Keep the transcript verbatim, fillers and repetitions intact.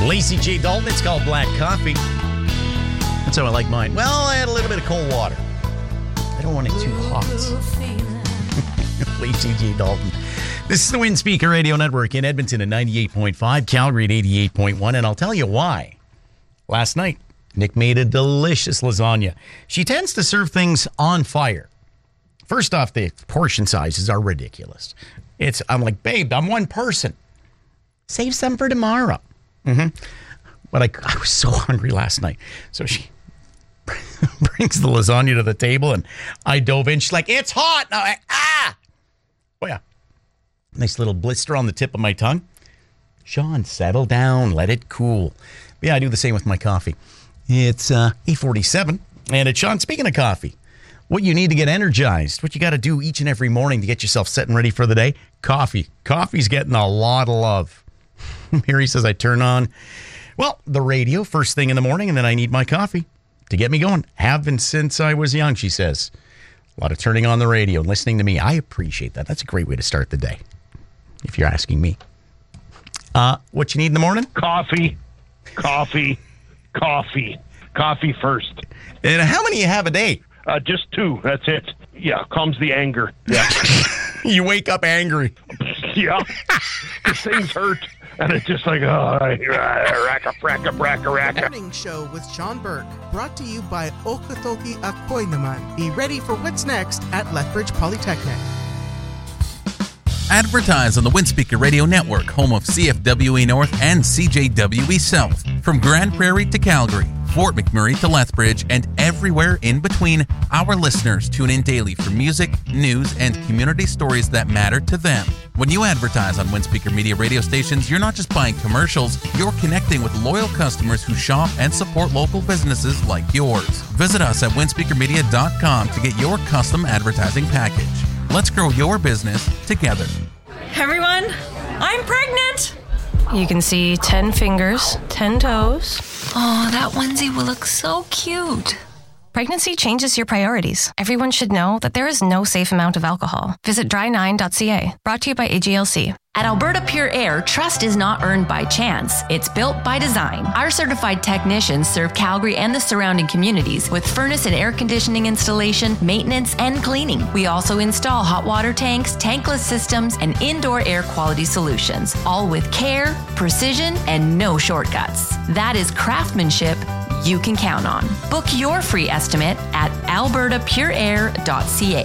Lacey J. Dalton, it's called Black Coffee. That's how I like mine. Well, I had a little bit of cold water. I don't want it too hot. Lacey J. Dalton. This is the Wind Speaker Radio Network in Edmonton at ninety-eight point five, Calgary at eighty-eight point one, and I'll tell you why. Last night, Nick made a delicious lasagna. She tends to serve things on fire. First off, the portion sizes are ridiculous. It's I'm like, babe, I'm one person. Save some for tomorrow. Mm-hmm. But I, I was so hungry last night. So she brings the lasagna to the table, and I dove in. She's like, it's hot. And I'm like, ah. Oh, yeah. Nice little blister on the tip of my tongue. Sean, settle down. Let it cool. But yeah, I do the same with my coffee. It's uh, eight forty-seven. And it's Sean, speaking of coffee, what you need to get energized, what you got to do each and every morning to get yourself set and ready for the day, coffee. Coffee's getting a lot of love. Here he says I turn on, well, the radio first thing in the morning, and then I need my coffee to get me going. Have been since I was young, she says. A lot of turning on the radio and listening to me. I appreciate that. That's a great way to start the day, if you're asking me. Uh, what you need in the morning? Coffee, coffee, coffee. Coffee first. And how many you have a day? Uh, just two. That's it. Yeah, calms the anger. Yeah. You wake up angry. Yeah. Because things hurt. And it's just like, oh, racka, racka, racka, racka. Morning Show with Sean Burke. Brought to you by Okotoki Akoy Naman. Be ready for what's next at Lethbridge Polytechnic. Advertise on the Windspeaker Radio Network, home of C F W E North and C J W E South. From Grand Prairie to Calgary, Fort McMurray to Lethbridge, and everywhere in between, our listeners tune in daily for music, news, and community stories that matter to them. When you advertise on Windspeaker Media radio stations, you're not just buying commercials, you're connecting with loyal customers who shop and support local businesses like yours. Visit us at windspeaker media dot com to get your custom advertising package. Let's grow your business together. Everyone, I'm pregnant! You can see ten fingers, ten toes. Oh, that onesie will look so cute. Pregnancy changes your priorities. Everyone should know that there is no safe amount of alcohol. Visit dry nine dot c a. Brought to you by A G L C. At Alberta Pure Air, trust is not earned by chance. It's built by design. Our certified technicians serve Calgary and the surrounding communities with furnace and air conditioning installation, maintenance, and cleaning. We also install hot water tanks, tankless systems, and indoor air quality solutions, all with care, precision, and no shortcuts. That is craftsmanship you can count on. Book your free estimate at alberta pure air dot c a.